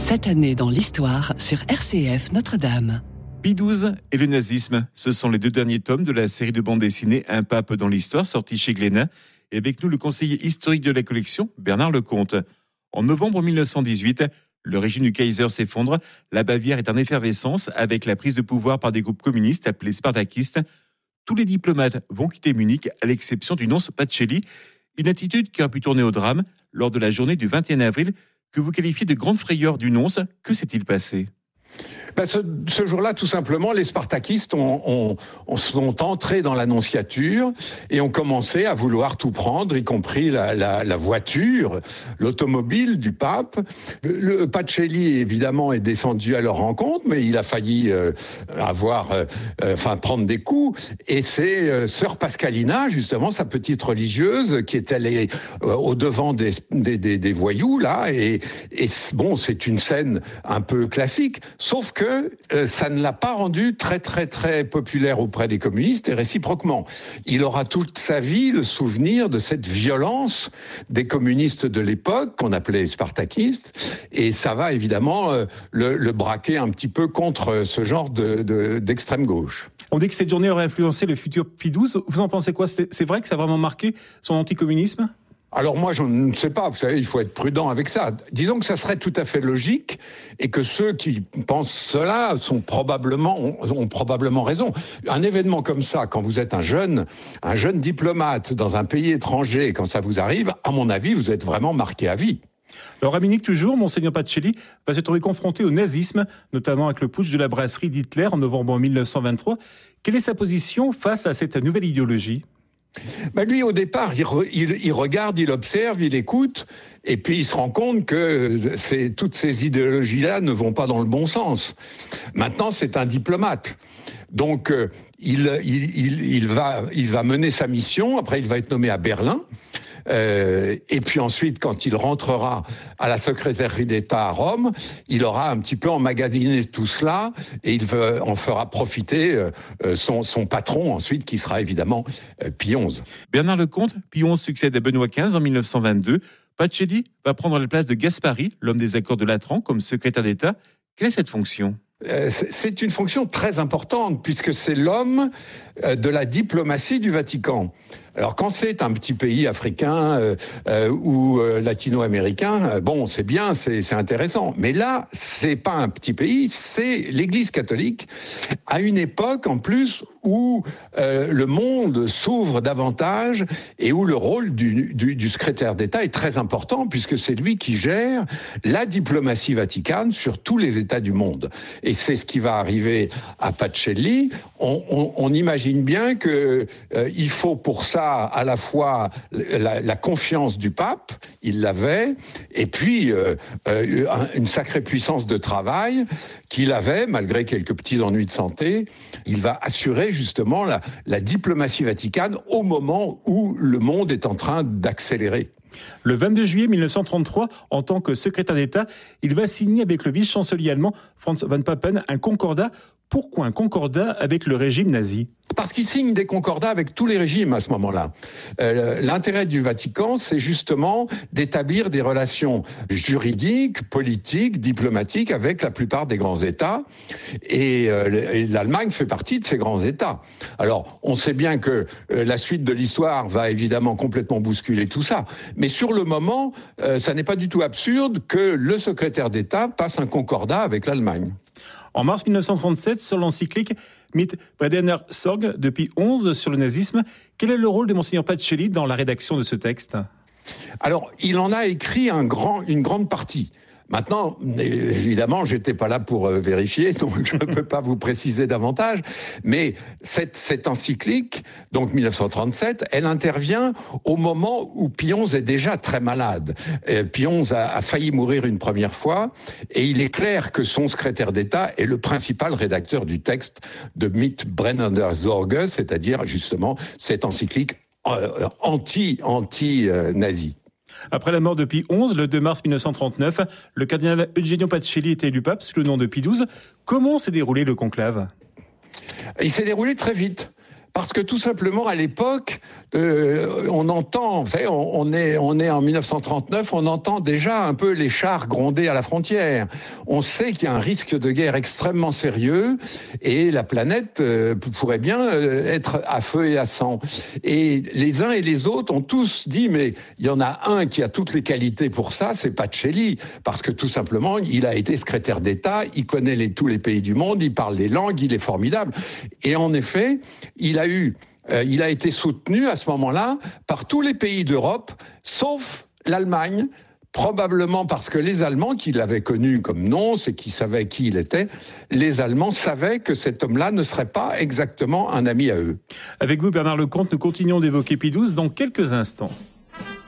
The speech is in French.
Cette année dans l'histoire sur RCF Notre-Dame. Pie XII et le nazisme, ce sont les deux derniers tomes de la série de bande dessinée Un pape dans l'histoire, sortie chez Glénat. Et avec nous, le conseiller historique de la collection, Bernard Lecomte. En novembre 1918, le régime du Kaiser s'effondre. La Bavière est en effervescence avec la prise de pouvoir par des groupes communistes appelés spartakistes. Tous les diplomates vont quitter Munich, à l'exception du nonce Pacelli. Une attitude qui aurait pu tourner au drame lors de la journée du 21 avril, que vous qualifiez de grande frayeur du nonce. Que s'est-il passé ? Ce jour-là, tout simplement, les spartakistes sont entrés dans l'annonciature et ont commencé à vouloir tout prendre, y compris la voiture, l'automobile du pape. Le Pacelli, évidemment, est descendu à leur rencontre, mais il a failli prendre des coups. Et c'est sœur Pascalina, justement, sa petite religieuse, qui est allée au devant des voyous, là. Et bon, c'est une scène un peu classique, sauf que ça ne l'a pas rendu très très très populaire auprès des communistes et réciproquement. Il aura toute sa vie le souvenir de cette violence des communistes de l'époque qu'on appelait les spartakistes, et ça va évidemment le braquer un petit peu contre ce genre d'extrême gauche. On dit que cette journée aurait influencé le futur Pie XII. Vous en pensez quoi ? C'est vrai que ça a vraiment marqué son anticommunisme ? Alors moi, je ne sais pas, vous savez, il faut être prudent avec ça. Disons que ça serait tout à fait logique et que ceux qui pensent cela ont probablement raison. Un événement comme ça, quand vous êtes un jeune diplomate dans un pays étranger, quand ça vous arrive, à mon avis, vous êtes vraiment marqué à vie. Alors à Munich toujours, Monseigneur Pacelli va se trouver confronté au nazisme, notamment avec le putsch de la brasserie d'Hitler en novembre 1923. Quelle est sa position face à cette nouvelle idéologie ? Lui, au départ, il regarde, il observe, il écoute, et puis il se rend compte que toutes ces idéologies-là ne vont pas dans le bon sens. Maintenant, c'est un diplomate. Donc, il va mener sa mission. Après, il va être nommé à Berlin. Et puis ensuite, quand il rentrera à la secrétairerie d'État à Rome, il aura un petit peu emmagasiné tout cela et il en fera profiter son patron ensuite, qui sera évidemment Pie XI. Bernard Lecomte, Pie XI succède à Benoît XV en 1922. Pacelli va prendre la place de Gaspari, l'homme des accords de Latran, comme secrétaire d'État. Quelle est cette fonction ? C'est une fonction très importante puisque c'est l'homme de la diplomatie du Vatican. Alors quand c'est un petit pays africain ou latino-américain, bon, c'est bien, c'est intéressant. Mais là, c'est pas un petit pays, c'est l'Église catholique à une époque en plus où le monde s'ouvre davantage et où le rôle du secrétaire d'État est très important puisque c'est lui qui gère la diplomatie vaticane sur tous les États du monde. Et c'est ce qui va arriver à Pacelli. On imagine bien que il faut pour ça à la fois la confiance du pape, il l'avait, et puis une sacrée puissance de travail qu'il avait, malgré quelques petits ennuis de santé. Il va assurer justement la diplomatie vaticane au moment où le monde est en train d'accélérer. Le 22 juillet 1933, en tant que secrétaire d'État, il va signer avec le vice-chancelier allemand Franz von Papen un concordat. Pourquoi un concordat avec le régime nazi ? Parce qu'il signe des concordats avec tous les régimes à ce moment-là. L'intérêt du Vatican, c'est justement d'établir des relations juridiques, politiques, diplomatiques avec la plupart des grands États. Et l'Allemagne fait partie de ces grands États. Alors, on sait bien que la suite de l'histoire va évidemment complètement bousculer tout ça. Mais sur le moment, ça n'est pas du tout absurde que le secrétaire d'État passe un concordat avec l'Allemagne. En mars 1937, sur l'encyclique Mit Bredener Sorge de Pie XI sur le nazisme, quel est le rôle de Monseigneur Pacelli dans la rédaction de ce texte ? Alors, il en a écrit une grande partie. Maintenant, évidemment, j'étais pas là pour vérifier, donc je ne peux pas vous préciser davantage. Mais cette encyclique, donc 1937, elle intervient au moment où Pie XI est déjà très malade. Pie XI a failli mourir une première fois, et il est clair que son secrétaire d'État est le principal rédacteur du texte de Mit brennender Sorge, c'est-à-dire justement cette encyclique anti-nazi. Après la mort de Pie XI, le 2 mars 1939, le cardinal Eugenio Pacelli était élu pape sous le nom de Pie XII. Comment s'est déroulé le conclave ? Il s'est déroulé très vite. Parce que tout simplement, à l'époque, on entend, vous savez, on est en 1939, on entend déjà un peu les chars gronder à la frontière. On sait qu'il y a un risque de guerre extrêmement sérieux et la planète pourrait bien être à feu et à sang. Et les uns et les autres ont tous dit, mais il y en a un qui a toutes les qualités pour ça, c'est Pacelli, parce que tout simplement, il a été secrétaire d'État, il connaît tous les pays du monde, il parle les langues, il est formidable. Et en effet, il a été soutenu à ce moment-là par tous les pays d'Europe, sauf l'Allemagne, probablement parce que les Allemands, qui l'avaient connu comme nonce et qui savaient qui il était, les Allemands savaient que cet homme-là ne serait pas exactement un ami à eux. Avec vous, Bernard Lecomte, nous continuons d'évoquer Pie XII dans quelques instants.